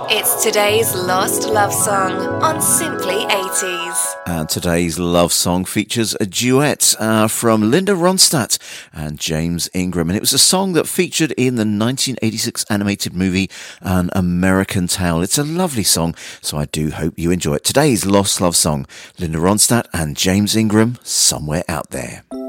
It's today's Lost Love Song on Simply 80s. And today's love song features a duet from Linda Ronstadt and James Ingram. And it was a song that featured in the 1986 animated movie An American Tale. It's a lovely song, so I do hope you enjoy it. Today's Lost Love Song, Linda Ronstadt and James Ingram, Somewhere Out There.